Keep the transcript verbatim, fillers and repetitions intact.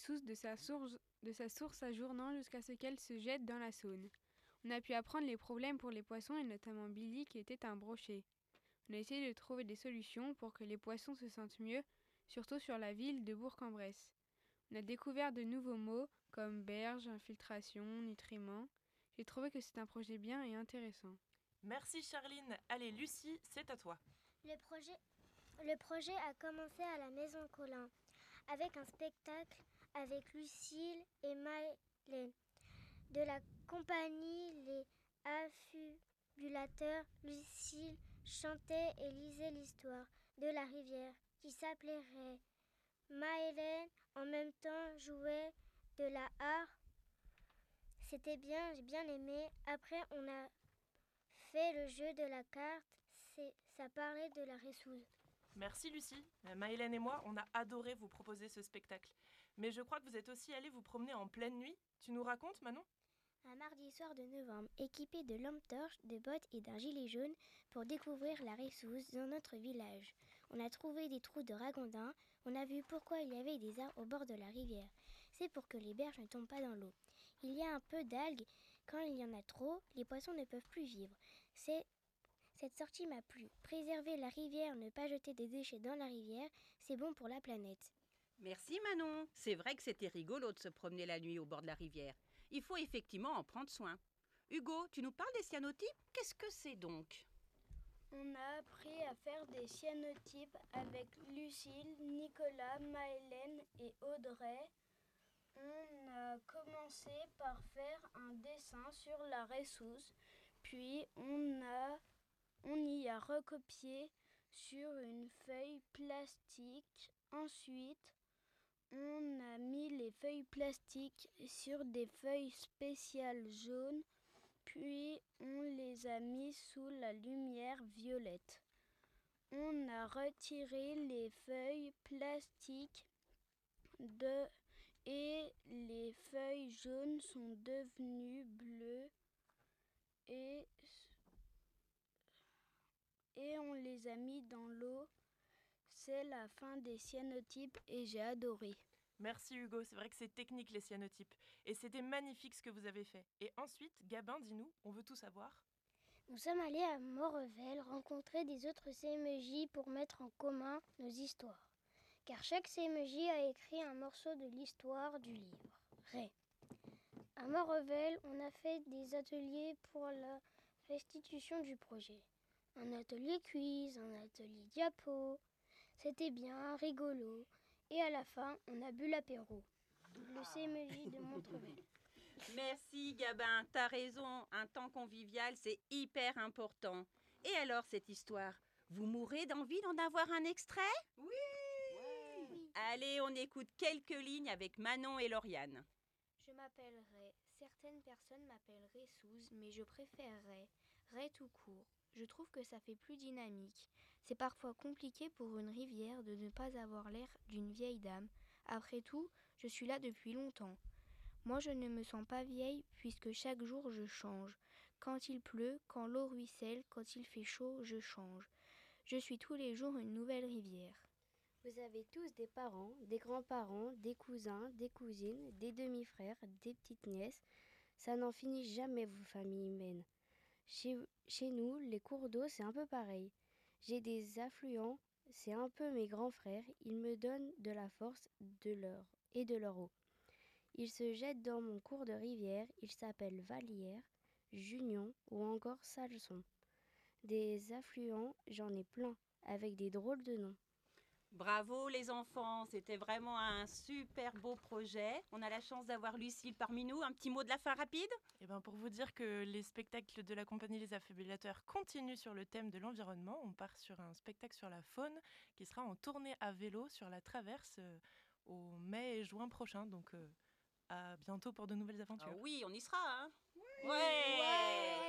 ressource de sa source, de sa source ajournant jusqu'à ce qu'elle se jette dans la Saône. On a pu apprendre les problèmes pour les poissons et notamment Billy qui était un brochet. On a essayé de trouver des solutions pour que les poissons se sentent mieux, surtout sur la ville de Bourg-en-Bresse. On a découvert de nouveaux mots comme berge, infiltration, nutriments. J'ai trouvé que c'est un projet bien et intéressant. Merci Charline. Allez Lucie, c'est à toi. Le projet, le projet a commencé à la Maison Colin avec un spectacle avec Lucille et Maëlène. De la compagnie Les Affubulateurs, Lucille chantait et lisait l'histoire de la rivière qui s'appelait Ray. Maëlène en même temps jouait de la harpe. C'était bien, j'ai bien aimé. Après on a fait le jeu de la carte, c'est, ça parlait de la ressoude. Merci Lucie. Maëlène et moi, on a adoré vous proposer ce spectacle. Mais je crois que vous êtes aussi allés vous promener en pleine nuit. Tu nous racontes, Manon ? Un mardi soir de novembre, équipé de lampes torches, de bottes et d'un gilet jaune pour découvrir la ressoude dans notre village. On a trouvé des trous de ragondins, on a vu pourquoi il y avait des arbres au bord de la rivière. C'est pour que les berges ne tombent pas dans l'eau. Il y a un peu d'algues, quand il y en a trop, les poissons ne peuvent plus vivre. C'est... Cette sortie m'a plu. Préserver la rivière, ne pas jeter des déchets dans la rivière, c'est bon pour la planète. Merci Manon. C'est vrai que c'était rigolo de se promener la nuit au bord de la rivière. Il faut effectivement en prendre soin. Hugo, tu nous parles des cyanotypes ? Qu'est-ce que c'est donc ? On a appris à faire des cyanotypes avec Lucille, Nicolas, Maëlène et Audrey. On a commencé par faire un dessin sur la ressoude, puis on, a, on y a recopié sur une feuille plastique. Ensuite, on a mis les feuilles plastiques sur des feuilles spéciales jaunes, puis on les a mis sous la lumière violette. On a retiré les feuilles plastiques de, et les feuilles jaunes sont devenues bleues et, et on les a mis dans l'eau. C'est la fin des cyanotypes et j'ai adoré. Merci Hugo, c'est vrai que c'est technique les cyanotypes. Et c'était magnifique ce que vous avez fait. Et ensuite, Gabin, dis-nous, on veut tout savoir. Nous sommes allés à Morrevel rencontrer des autres C M J pour mettre en commun nos histoires. Car chaque C M J a écrit un morceau de l'histoire du livre. Ray. À Morrevel, on a fait des ateliers pour la restitution du projet. Un atelier quiz, un atelier diapo. C'était bien, rigolo. Et à la fin, on a bu l'apéro. Le C M J de Montrevel. Merci Gabin, t'as raison. Un temps convivial, c'est hyper important. Et alors cette histoire, vous mourrez d'envie d'en avoir un extrait ? Oui, ouais. Oui. Allez, on écoute quelques lignes avec Manon et Lauriane. Je m'appelle Ray. Certaines personnes m'appellent Ressouze, mais je préférerais Ray tout court. Je trouve que ça fait plus dynamique. C'est parfois compliqué pour une rivière de ne pas avoir l'air d'une vieille dame. Après tout, je suis là depuis longtemps. Moi, je ne me sens pas vieille puisque chaque jour je change. Quand il pleut, quand l'eau ruisselle, quand il fait chaud, je change. Je suis tous les jours une nouvelle rivière. Vous avez tous des parents, des grands-parents, des cousins, des cousines, des demi-frères, des petites nièces. Ça n'en finit jamais, vos familles humaines. Chez, chez nous, les cours d'eau, c'est un peu pareil. J'ai des affluents, c'est un peu mes grands frères. Ils me donnent de la force de leur et de leur eau. Ils se jettent dans mon cours de rivière. Ils s'appellent Vallière, Junion ou encore Salson. Des affluents, j'en ai plein, avec des drôles de noms. Bravo les enfants, c'était vraiment un super beau projet. On a la chance d'avoir Lucille parmi nous. Un petit mot de la fin rapide ? Et ben pour vous dire que les spectacles de la compagnie Les Affubulateurs continuent sur le thème de l'environnement. On part sur un spectacle sur la faune qui sera en tournée à vélo sur la traverse euh, au mai et juin prochain. Donc euh, à bientôt pour de nouvelles aventures. Ah oui, on y sera, hein ? Oui. Ouais, ouais.